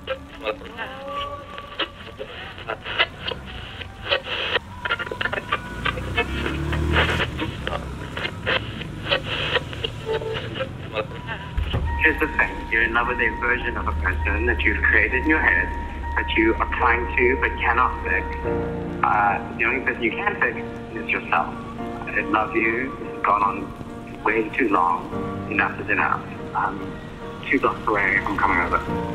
Here's the thing. You're in love with a version of a person that you've created in your head that you are trying to but cannot fix. The only person you can fix is yourself. I love you. This has gone on way too long. Enough is enough. 2 blocks away. I'm coming over.